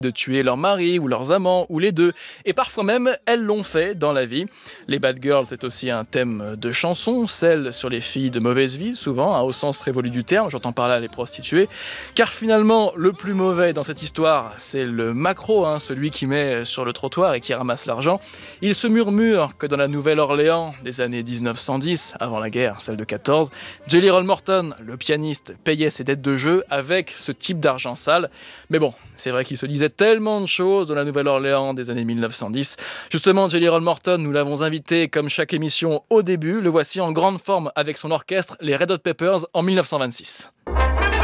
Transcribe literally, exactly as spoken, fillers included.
de tuer leur mari ou leurs amants ou les deux. Et parfois même, elles l'ont fait dans la vie. Les bad girls, c'est aussi un thème de chanson, celle sur les filles de mauvaise vie, souvent, hein, au sens révolu du terme, j'entends par là les prostituées. Car finalement, le plus mauvais dans cette histoire, c'est le maquereau, hein, celui qui met sur le trottoir et qui ramasse l'argent. Il se murmure que dans la Nouvelle-Orléans des années dix-neuf cent dix, avant la guerre, celle de quatorze, Jelly Roll Morton, le pianiste, payait ses dettes de jeu avec ce type d'argent sale. Mais bon, c'est vrai qu'il se disait tellement de choses dans la Nouvelle-Orléans des années mille neuf cent dix. Justement, Jelly Roll Morton, nous l'avons invité comme chaque émission au début. Le voici en grande forme avec son orchestre, les Red Hot Peppers, en mille neuf cent vingt-six.